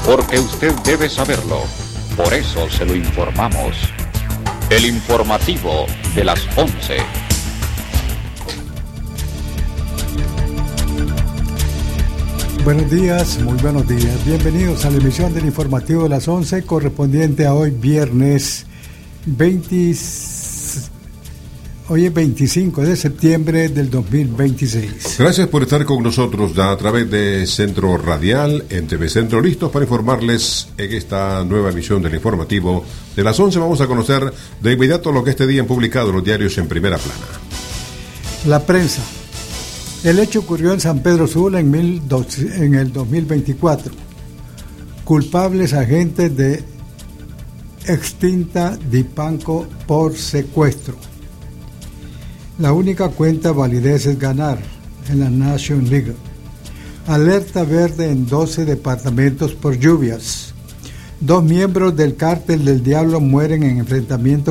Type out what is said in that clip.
porque usted debe saberlo. Por eso se lo informamos. El informativo de las 11. Buenos días, muy buenos días. Bienvenidos a la emisión del informativo de las 11, correspondiente a hoy viernes 25 de septiembre del 2026. Gracias por estar con nosotros ya a través de Centro Radial, en TV Centro, listos para informarles en esta nueva emisión del informativo de las 11. Vamos a conocer de inmediato lo que este día han publicado los diarios en primera plana. La prensa. El hecho ocurrió en San Pedro Sula en el 2024. Culpables agentes de extinta Dipanco por secuestro. La única cuenta validez es ganar en la Nation League. Alerta verde en 12 departamentos por lluvias. 2 miembros del cártel del Diablo mueren en enfrentamiento